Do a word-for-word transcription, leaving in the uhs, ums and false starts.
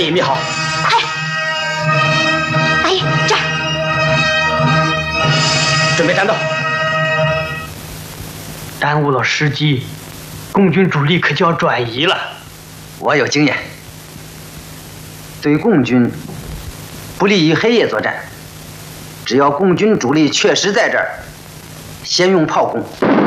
隐秘好。 快！大爷，这儿。 准备战斗。 耽误了时机，共军主力可就要转移了。 我有经验，对共军不利于黑夜作战。只要共军主力确实在这儿，先用炮攻。